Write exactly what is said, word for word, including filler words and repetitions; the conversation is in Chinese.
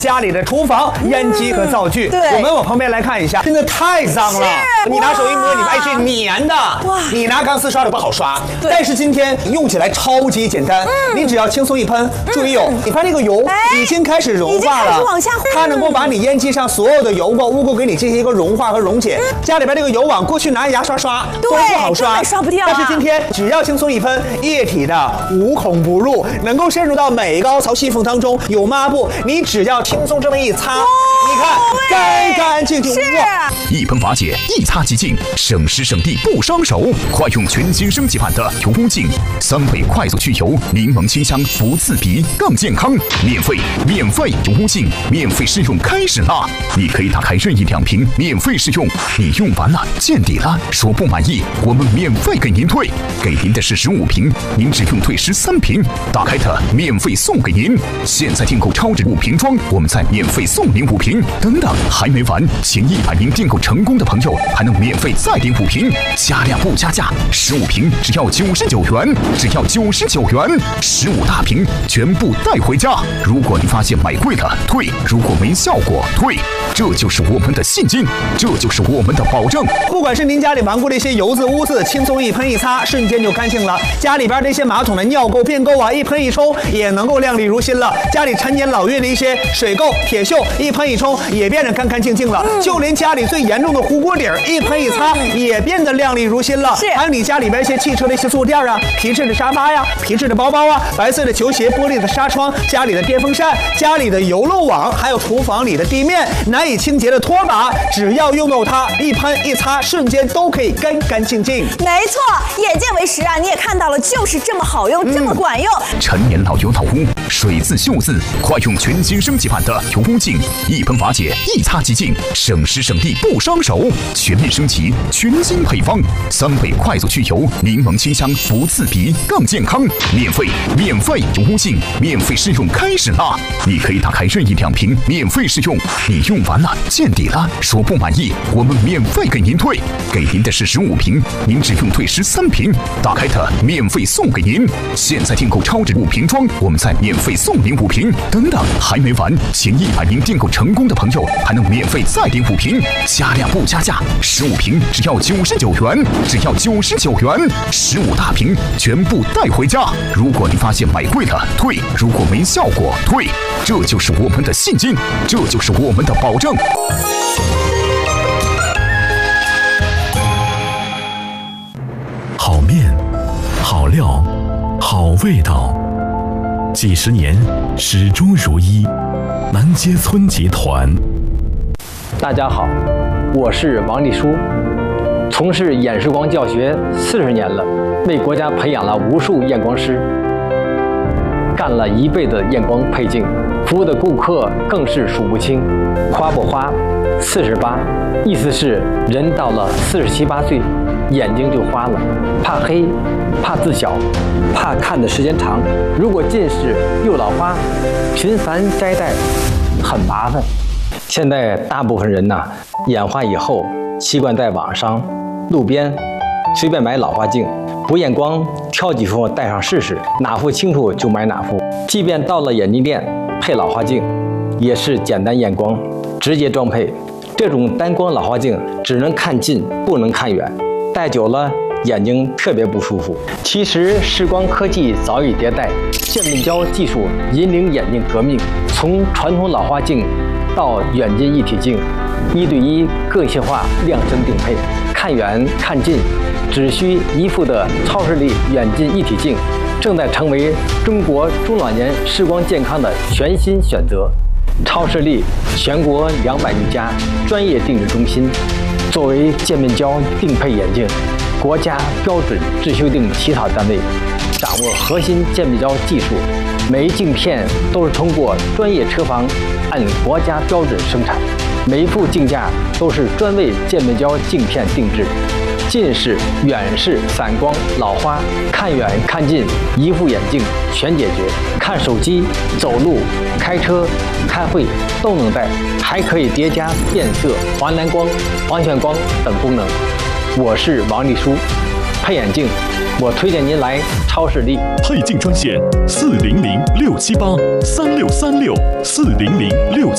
家里的厨房烟机和灶具， 对， 我们往旁边来看一下，真的太脏了。你拿手一摸，你发现是粘的，哇！你拿钢丝刷的不好刷，但是今天用起来超级简单，嗯、你只要轻松一喷，注意哦，嗯、你发现这个油已经开始融化了， 往下， 它能够把你烟机上所有的油垢、污垢给你进行一个融化和溶解。嗯、家里边这个油网，过去拿牙刷刷都不好刷， 刷不掉、啊。 但是今天只要轻松一喷，液体的无孔不入，能够渗入到每一个凹槽细缝当中。有抹布，你只要轻松这么一擦。你看，干干净净，哇！ 一喷法解，一擦即净，省时省力不伤手。快用全新升级版的油污净，三倍快速去油，柠檬清香不刺鼻，更健康。免费，免费油污净，免费试用开始啦！你可以打开任意两瓶免费试用，你用完了见底了，说不满意，我们免费给您退，给您的是十五瓶，您只用退十三瓶，打开它免费送给您。现在订购超值五瓶装，我们再免费送您五瓶。等等，还没完，前一百名订购成功的朋友还能免费再领五瓶，加量不加价，十五瓶只要九十九元，只要九十九元，十五大瓶全部带回家。如果你发现买贵了退，如果没效果退，这就是我们的信心，这就是我们的保证。 不管是您家里顽固的一些油渍污渍，轻松一喷一擦，瞬间就干净了；家里边这些马桶的尿垢、便垢啊，一喷一冲也能够亮丽如新了；家里陈年老月的一些水垢、铁锈，一喷一冲也变得干干净净了。嗯、就连家里最严重的糊锅底儿，一喷一擦也变得亮丽如新了。 是， 还有你家里边一些汽车的一些坐垫啊、皮质的沙发呀、皮质的包包啊、白色的球鞋、玻璃的纱窗、家里的电风扇、家里的油漏网，还有厨房里的地面难以清洁的拖把，只要用到它，一喷一擦，瞬间都可以干干净净。 没错，眼见为实啊！你也看到了，就是这么好用，嗯、这么管用。 陈年老油老污、水渍锈渍，快用全新升级版的油污净，一喷法解，一擦即净，省时省力不伤手。全面升级，全新配方，三倍快速去油，柠檬清香不刺鼻，更健康。免费，免费油污净，免费试用开始啦！你可以打开任意两瓶免费试用，你用完了见底了，说不满意，我们免费给您退，给您的是十五瓶，您只用退十三瓶，打开它免费送给您。现在订购超值五瓶装，我们再免费送您五瓶。等等，还没完，前一百名订购成功的朋友还能免费再领五瓶，加量不加价，十五瓶只要九十九元，只要九十九元，十五大瓶全部带回家。如果你发现买贵了退，如果没效果退，这就是我们的信心，这就是我们的保证。 好面，好料，好味道，几十年始终如一。南街村集团。 大家好，我是王立书，从事演示光教学四十年了，为国家培养了无数验光师，干了一辈子验光配镜，服务的顾客更是数不清。花不花，四十八，意思是人到了四十七八岁，眼睛就花了，怕黑，怕字小，怕看的时间长。如果近视又老花，频繁摘戴很麻烦。现在大部分人呐，眼花以后习惯在网上、路边随便买老花镜，不验光，挑几副戴上试试，哪副清楚就买哪副。即便到了眼镜店配老花镜，也是简单验光，直接装配。这种单光老花镜只能看近，不能看远，戴久了眼睛特别不舒服。其实视光科技早已迭代，渐变焦技术引领眼镜革命，从传统老花镜到远近一体镜，一对一个性化量身定配，看远看近只需一副的超视力远近一体镜，正在成为中国中老年视光健康的全新选择。超视力全国两百余家专业定制中心，作为渐变焦定配眼镜国家标准制修订起草单位，掌握核心渐变焦技术，每一镜片都是通过专业车房按国家标准生产，每一副镜架都是专为渐变焦镜片定制。近视、远视、散光、老花，看远看近，一副眼镜全解决。看手机、走路、开车、开会都能戴，还可以叠加变色、黄蓝光、黄泉光等功能。我是王立书，配眼镜，我推荐您来超视力。 配镜专线：四零零六七八三六三六四零零六。